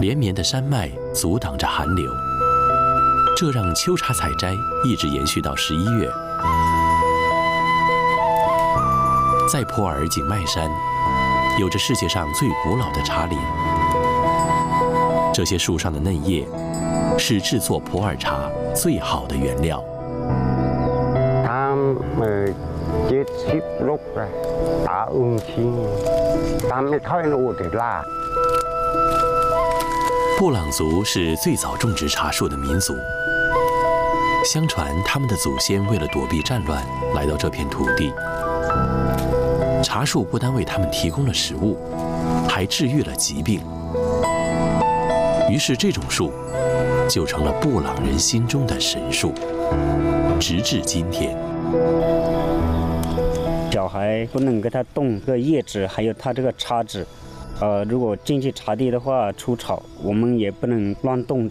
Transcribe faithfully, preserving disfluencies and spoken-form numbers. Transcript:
连绵的山脉阻挡着寒流，这让秋茶采摘一直延续到十一月。在普洱景迈山，有着世界上最古老的茶林。这些树上的嫩叶，是制作普洱茶最好的原料。 他们接七六了，打五千，他们开路的啦。 布朗族是最早种植茶树的民族。相传他们的祖先为了躲避战乱，来到这片土地。茶树不单为他们提供了食物，还治愈了疾病。于是这种树就成了布朗人心中的神树，直至今天。 小孩不能给他动这个叶子，还有他这个叉子。呃，如果进去茶地的话出草，我们也不能乱动